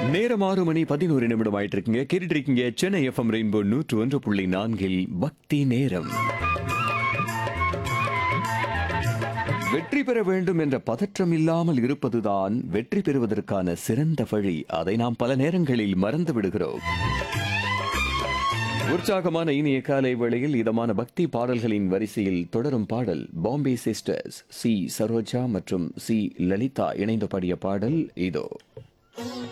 நேரம் 6:11 ஆயிட்டு இருக்குங்க. கேட்டுட்டு இருக்கீங்க சென்னை எஃப்எம் ரெயின்போ 101.4 பக்தி நேரம். வெற்றி பெற வேண்டும் என்ற பதற்றம் இல்லாமல் இருப்பதுதான் வெற்றி பெறுவதற்கான சிறந்த வழி. அதை நாம் பல நேரங்களில் மறந்து விடுகிறோம். உற்சாகமான இனிய காலை வேளையில் இதமான பக்தி பாடல்களின் வரிசையில் தொடரும் பாடல் பாம்பே சிஸ்டர்ஸ் சி சரோஜா மற்றும் சி லலிதா இணைந்து பாடிய பாடல் இதோ.